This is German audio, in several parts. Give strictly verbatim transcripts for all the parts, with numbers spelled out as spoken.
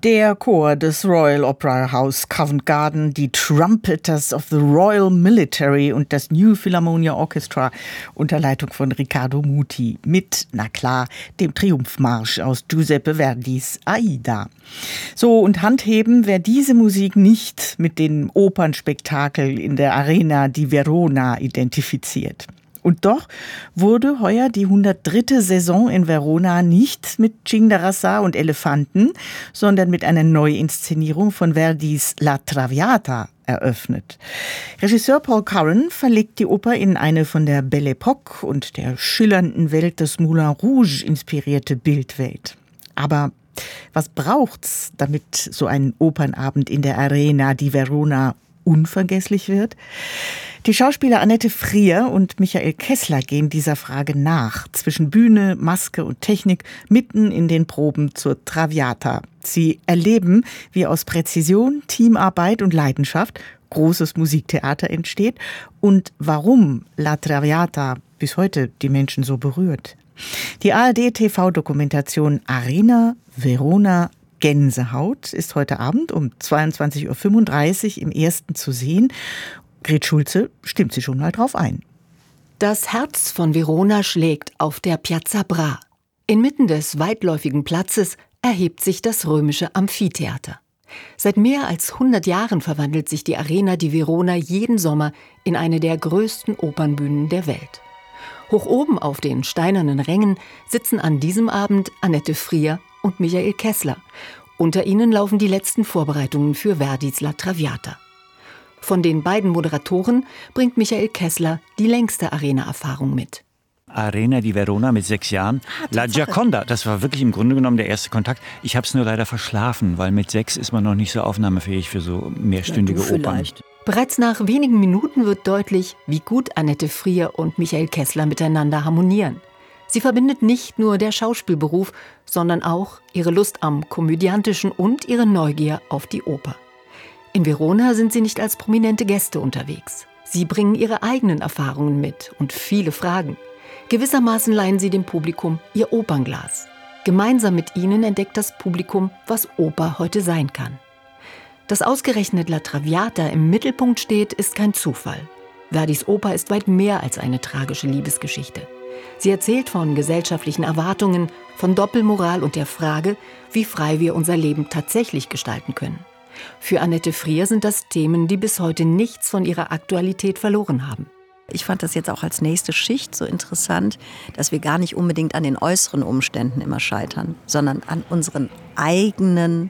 Der Chor des Royal Opera House Covent Garden, die Trumpeters of the Royal Military und das New Philharmonia Orchestra unter Leitung von Riccardo Muti mit, na klar, dem Triumphmarsch aus Giuseppe Verdis Aida. So, und handheben, wer diese Musik nicht mit dem Opernspektakel in der Arena di Verona identifiziert. Und doch wurde heuer die hundertdritte Saison in Verona nicht mit Cinghiarassà und Elefanten, sondern mit einer Neuinszenierung von Verdis La Traviata eröffnet. Regisseur Paul Curran verlegt die Oper in eine von der Belle Époque und der schillernden Welt des Moulin Rouge inspirierte Bildwelt. Aber was braucht's, damit so ein Opernabend in der Arena di Verona unvergesslich wird? Die Schauspieler Annette Frier und Michael Kessler gehen dieser Frage nach. Zwischen Bühne, Maske und Technik, mitten in den Proben zur Traviata. Sie erleben, wie aus Präzision, Teamarbeit und Leidenschaft großes Musiktheater entsteht und warum La Traviata bis heute die Menschen so berührt. Die A R D-T V-Dokumentation Arena Verona Gänsehaut ist heute Abend um zweiundzwanzig Uhr fünfunddreißig im Ersten zu sehen. Gret Schulze stimmt sich schon mal drauf ein. Das Herz von Verona schlägt auf der Piazza Bra. Inmitten des weitläufigen Platzes erhebt sich das römische Amphitheater. Seit mehr als hundert Jahren verwandelt sich die Arena di Verona jeden Sommer in eine der größten Opernbühnen der Welt. Hoch oben auf den steinernen Rängen sitzen an diesem Abend Annette Frier und Michael Kessler. Unter ihnen laufen die letzten Vorbereitungen für Verdis La Traviata. Von den beiden Moderatoren bringt Michael Kessler die längste Arena-Erfahrung mit. Arena di Verona mit sechs Jahren. Ah, La Gioconda, das war wirklich im Grunde genommen der erste Kontakt. Ich habe es nur leider verschlafen, weil mit sechs ist man noch nicht so aufnahmefähig für so mehrstündige ja, Opern. Bereits nach wenigen Minuten wird deutlich, wie gut Annette Frier und Michael Kessler miteinander harmonieren. Sie verbindet nicht nur der Schauspielberuf, sondern auch ihre Lust am Komödiantischen und ihre Neugier auf die Oper. In Verona sind sie nicht als prominente Gäste unterwegs. Sie bringen ihre eigenen Erfahrungen mit und viele Fragen. Gewissermaßen leihen sie dem Publikum ihr Opernglas. Gemeinsam mit ihnen entdeckt das Publikum, was Oper heute sein kann. Dass ausgerechnet La Traviata im Mittelpunkt steht, ist kein Zufall. Verdis Oper ist weit mehr als eine tragische Liebesgeschichte. Sie erzählt von gesellschaftlichen Erwartungen, von Doppelmoral und der Frage, wie frei wir unser Leben tatsächlich gestalten können. Für Annette Frier sind das Themen, die bis heute nichts von ihrer Aktualität verloren haben. Ich fand das jetzt auch als nächste Schicht so interessant, dass wir gar nicht unbedingt an den äußeren Umständen immer scheitern, sondern an unseren eigenen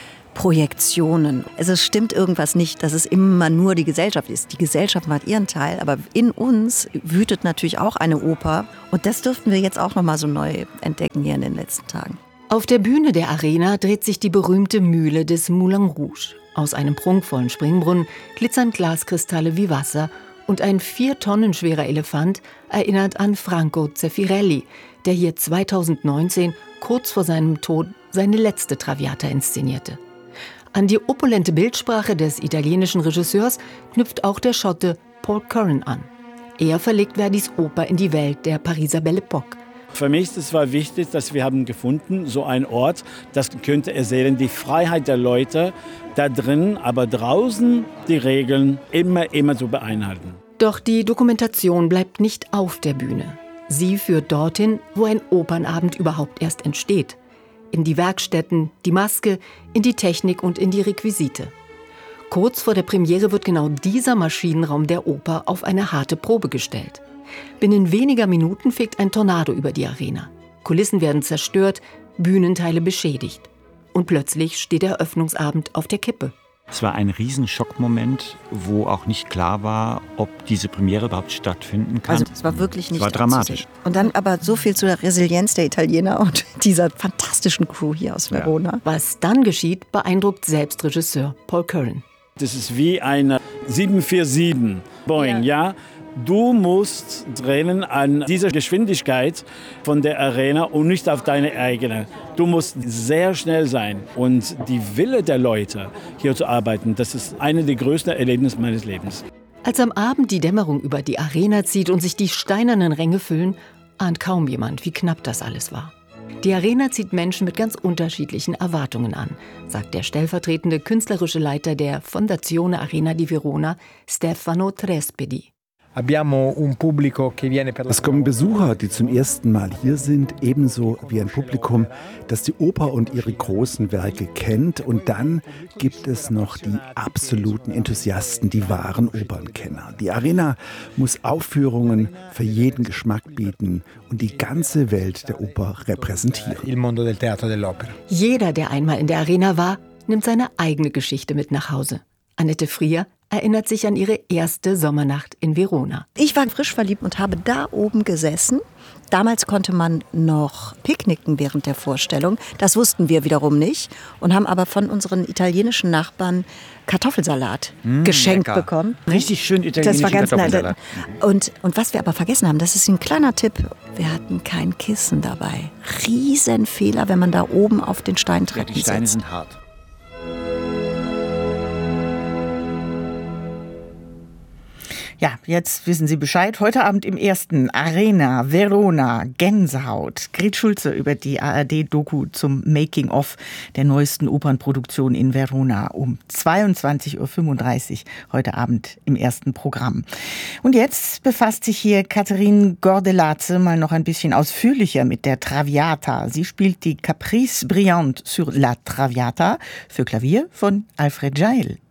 Projektionen. Also es stimmt irgendwas nicht, dass es immer nur die Gesellschaft ist. Die Gesellschaft macht ihren Teil, aber in uns wütet natürlich auch eine Oper. Und das dürften wir jetzt auch noch mal so neu entdecken hier in den letzten Tagen. Auf der Bühne der Arena dreht sich die berühmte Mühle des Moulin Rouge. Aus einem prunkvollen Springbrunnen glitzern Glaskristalle wie Wasser und ein vier Tonnen schwerer Elefant erinnert an Franco Zeffirelli, der hier zweitausendneunzehn, kurz vor seinem Tod, seine letzte Traviata inszenierte. An die opulente Bildsprache des italienischen Regisseurs knüpft auch der Schotte Paul Curran an. Er verlegt Verdis Oper in die Welt der Pariser Belle Époque. Für mich ist es war wichtig, dass wir haben gefunden, so ein Ort, das könnte erzählen, die Freiheit der Leute da drin, aber draußen die Regeln immer, immer so beeinhalten. Doch die Dokumentation bleibt nicht auf der Bühne. Sie führt dorthin, wo ein Opernabend überhaupt erst entsteht. In die Werkstätten, die Maske, in die Technik und in die Requisite. Kurz vor der Premiere wird genau dieser Maschinenraum der Oper auf eine harte Probe gestellt. Binnen weniger Minuten fegt ein Tornado über die Arena. Kulissen werden zerstört, Bühnenteile beschädigt. Und plötzlich steht der Eröffnungsabend auf der Kippe. Es war ein Riesenschockmoment, wo auch nicht klar war, ob diese Premiere überhaupt stattfinden kann. Also es war wirklich nicht es war dramatisch. Und dann aber so viel zu der Resilienz der Italiener und dieser fantastischen Crew hier aus Verona. Ja. Was dann geschieht, beeindruckt selbst Regisseur Paul Curran. Das ist wie eine sieben vier sieben Boeing, ja. ja? Du musst drehen an dieser Geschwindigkeit von der Arena und nicht auf deine eigene. Du musst sehr schnell sein. Und die Wille der Leute, hier zu arbeiten, das ist eine der größten Erlebnisse meines Lebens. Als am Abend die Dämmerung über die Arena zieht und sich die steinernen Ränge füllen, ahnt kaum jemand, wie knapp das alles war. Die Arena zieht Menschen mit ganz unterschiedlichen Erwartungen an, sagt der stellvertretende künstlerische Leiter der Fondazione Arena di Verona, Stefano Trespedi. Es kommen Besucher, die zum ersten Mal hier sind, ebenso wie ein Publikum, das die Oper und ihre großen Werke kennt. Und dann gibt es noch die absoluten Enthusiasten, die wahren Opernkenner. Die Arena muss Aufführungen für jeden Geschmack bieten und die ganze Welt der Oper repräsentieren. Jeder, der einmal in der Arena war, nimmt seine eigene Geschichte mit nach Hause. Annette Frier erinnert sich an ihre erste Sommernacht in Verona. Ich war frisch verliebt und habe da oben gesessen. Damals konnte man noch picknicken während der Vorstellung. Das wussten wir wiederum nicht und haben aber von unseren italienischen Nachbarn Kartoffelsalat mmh, geschenkt lecker. bekommen. Richtig schön italienischen das war ganz Kartoffelsalat. Und, und was wir aber vergessen haben, das ist ein kleiner Tipp, wir hatten kein Kissen dabei. Riesenfehler, wenn man da oben auf den Steintreppen sitzt. Ja, die Steine sind hart. Ja, jetzt wissen Sie Bescheid. Heute Abend im ersten Arena, Verona, Gänsehaut. Grit Schulze über die A R D-Doku zum Making-of der neuesten Opernproduktion in Verona um zweiundzwanzig Uhr fünfunddreißig heute Abend im ersten Programm. Und jetzt befasst sich hier Catherine Gordelatze mal noch ein bisschen ausführlicher mit der Traviata. Sie spielt die Caprice brillante sur la Traviata für Klavier von Alfred Jael.